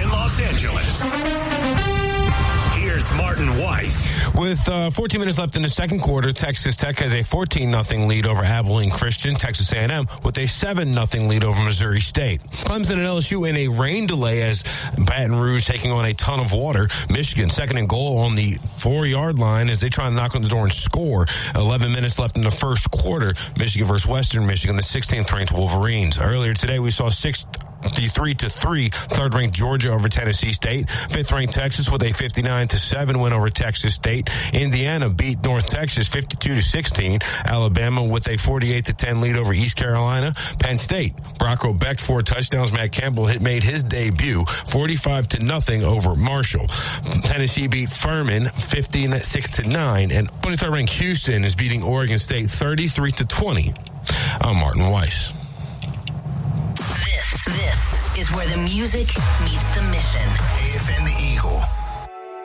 in Los Angeles. Here's Martin Weiss. With 14 minutes left in the second quarter, Texas Tech has a 14-0 lead over Abilene Christian. Texas A&M with a 7-0 lead over Missouri State. Clemson and LSU in a rain delay as Baton Rouge taking on a ton of water. Michigan second and goal on the 4-yard line as they try to knock on the door and score. 11 minutes left in the first quarter. Michigan versus Western Michigan, the 16th-ranked Wolverines. Earlier today, we saw 63-3, third-ranked Georgia over Tennessee State. Fifth-ranked Texas with a 59-7 win over Texas State. Indiana beat North Texas 52-16. Alabama with a 48-10 lead over East Carolina. Penn State, Bronco Beck 4 touchdowns. Matt Campbell made his debut 45-0 over Marshall. Tennessee beat Furman 15-6-9, and 23rd-ranked Houston is beating Oregon State 33-20. I'm Martin Weiss. This is where the music meets the mission.